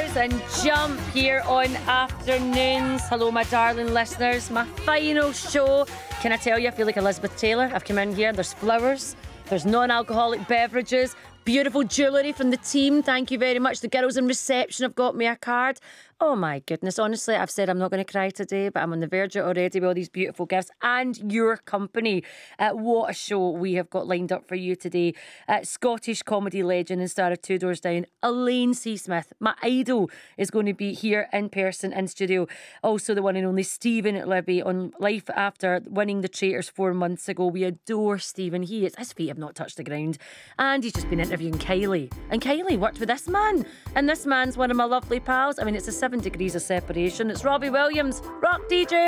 rise and jump here on Afternoons. Hello, my darling listeners. My final show. Can I tell you, I feel like Elizabeth Taylor. I've come in here, there's flowers, there's non-alcoholic beverages, beautiful jewellery from the team. Thank you very much. The girls in reception have got me a card. Oh my goodness, honestly, I've said I'm not going to cry today, but I'm on the verge of it already with all these beautiful gifts and your company. What a show we have got lined up for you today. Scottish comedy legend and star of Two Doors Down, Elaine C. Smith, my idol, is going to be here in person in studio. Also the one and only Stephen Libby on Life After winning the Traitors 4 months ago. We adore Stephen. His feet have not touched the ground. And he's just been interviewing Kylie. And Kylie worked with this man. And this man's one of my lovely pals. I mean, it's a 7 degrees of separation. It's Robbie Williams, Rock DJ.